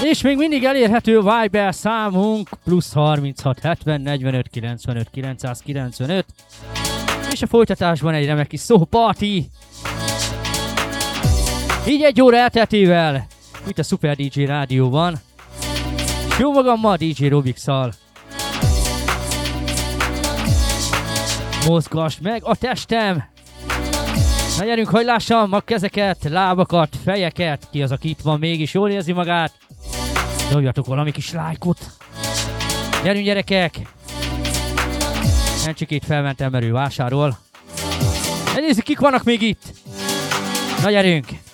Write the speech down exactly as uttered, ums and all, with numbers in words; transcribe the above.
És még mindig elérhető Viber számunk plusz harminchat hetven negyvenöt kilencvenöt kilencszázkilencvenöt. És a folytatásban egy remek kis szóparti. Így egy óra elteltével itt a Super dé dzsé Rádióban. És jó magammal dé dzsé Robikszal. Mozgass meg a testem! Na gyerünk, hajlássam a kezeket, lábakat, fejeket. Ki az, aki itt van, mégis jól érzi magát? Dobjatok valami kis lájkot. Gyerünk gyerekek! Encsikét felmentem, mert ő vásárol. Nézzük, kik vannak még itt! Na gyerünk!